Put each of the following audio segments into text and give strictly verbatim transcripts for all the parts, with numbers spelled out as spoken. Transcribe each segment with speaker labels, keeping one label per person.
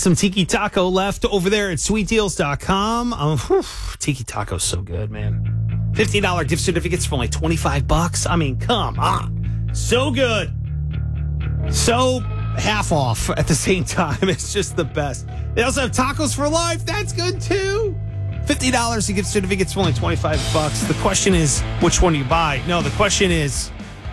Speaker 1: some Tiki Taco left over there at sweet deals dot com. Um, whew, Tiki Taco's so good, man. fifty dollars gift certificates for only twenty-five bucks. I mean, come on. So good. So half off at the same time. It's just the best. They also have tacos for life. That's good too. fifty dollars to gift certificates for only twenty-five bucks. The question is, which one do you buy? No, the question is,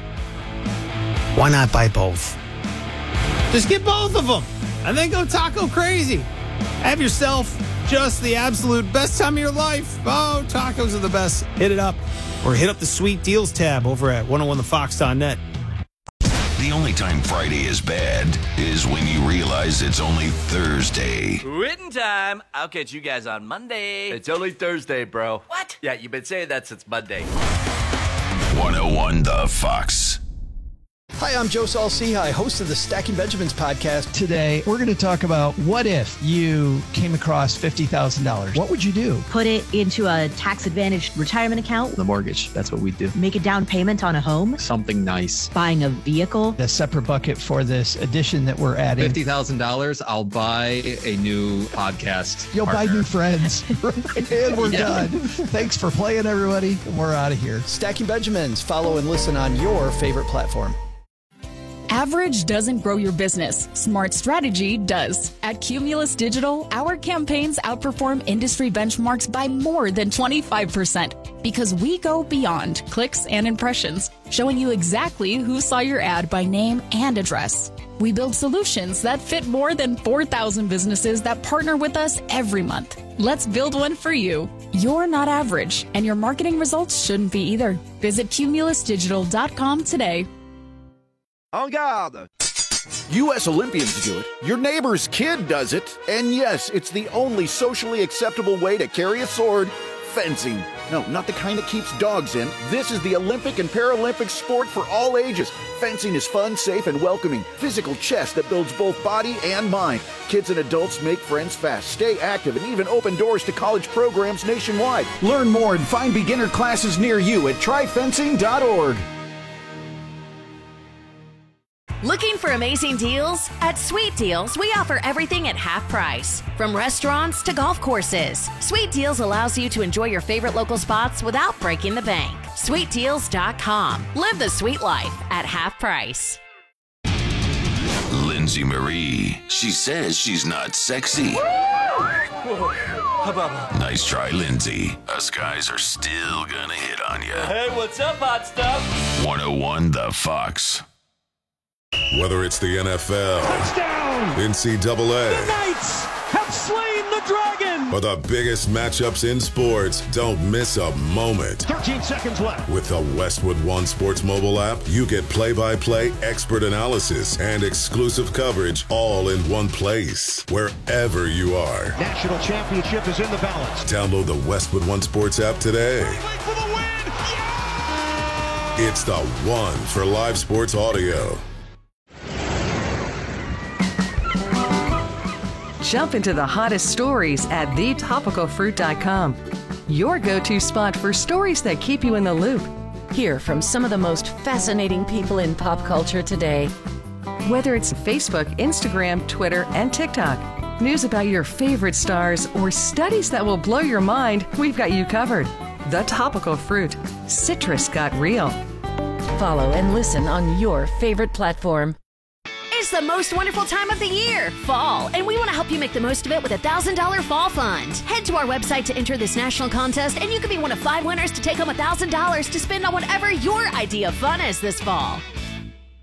Speaker 1: why not buy both? Just get both of them and then go taco crazy. Have yourself just the absolute best time of your life. Oh, tacos are the best. Hit it up or hit up the Sweet Deals tab over at one oh one the fox dot net.
Speaker 2: The only time Friday is bad is when you realize it's only Thursday.
Speaker 3: Written time. I'll catch you guys on Monday. It's only Thursday, bro. What? Yeah, you've been saying that since Monday.
Speaker 2: one oh one The Fox.
Speaker 4: Hi, I'm Joe Saul-Sehy, host of the Stacking Benjamins podcast.
Speaker 5: Today, we're going to talk about what if you came across fifty thousand dollars. What would you do?
Speaker 6: Put it into a tax-advantaged retirement account.
Speaker 7: The mortgage, that's what we do.
Speaker 6: Make a down payment on a home.
Speaker 7: Something nice.
Speaker 6: Buying a vehicle.
Speaker 5: A separate bucket for this addition that we're adding.
Speaker 7: fifty thousand dollars, I'll buy a new podcast
Speaker 5: You'll
Speaker 7: partner.
Speaker 5: buy new friends. And we're
Speaker 7: Yeah.
Speaker 5: done. Thanks for playing, everybody. We're out of here.
Speaker 4: Stacking Benjamins. Follow and listen on your favorite platform.
Speaker 8: Average doesn't grow your business. Smart strategy does. At Cumulus Digital, our campaigns outperform industry benchmarks by more than twenty-five percent because we go beyond clicks and impressions, showing you exactly who saw your ad by name and address. We build solutions that fit more than four thousand businesses that partner with us every month. Let's build one for you. You're not average, and your marketing results shouldn't be either. Visit cumulus digital dot com today.
Speaker 9: En garde! U S Olympians do it, your neighbor's kid does it, and yes, it's the only socially acceptable way to carry a sword, fencing. No, not the kind that keeps dogs in. This is the Olympic and Paralympic sport for all ages. Fencing is fun, safe, and welcoming. Physical chess that builds both body and mind. Kids and adults make friends fast, stay active, and even open doors to college programs nationwide. Learn more and find beginner classes near you at try fencing dot org.
Speaker 10: Looking for amazing deals? At Sweet Deals, we offer everything at half price. From restaurants to golf courses, Sweet Deals allows you to enjoy your favorite local spots without breaking the bank. sweet deals dot com. Live the sweet life at half price.
Speaker 2: Lindsay Marie. She says she's not sexy. Nice try, Lindsay. Us guys are still gonna hit on ya.
Speaker 3: Hey, what's up, hot stuff?
Speaker 2: one oh one The Fox.
Speaker 11: Whether it's the N F L, touchdown, N C double A,
Speaker 12: the Knights have slain the dragon,
Speaker 11: or the biggest matchups in sports, don't miss a moment.
Speaker 12: thirteen seconds left.
Speaker 11: With the Westwood One Sports mobile app, you get play-by-play expert analysis and exclusive coverage all in one place, wherever you are.
Speaker 12: National championship is in the balance.
Speaker 11: Download the Westwood One Sports app today.
Speaker 12: Wait for the win! Yeah!
Speaker 11: It's the one for live sports audio.
Speaker 13: Jump into the hottest stories at the topical fruit dot com. Your go-to spot for stories that keep you in the loop.
Speaker 14: Hear from some of the most fascinating people in pop culture today.
Speaker 13: Whether it's Facebook, Instagram, Twitter, and TikTok, news about your favorite stars, or studies that will blow your mind, we've got you covered. The Topical Fruit. Citrus got real.
Speaker 14: Follow and listen on your favorite platform.
Speaker 10: It's the most wonderful time of the year, fall, and we want to help you make the most of it with a one thousand dollars fall fund. Head to our website to enter this national contest, and you could be one of five winners to take home one thousand dollars to spend on whatever your idea of fun is this fall.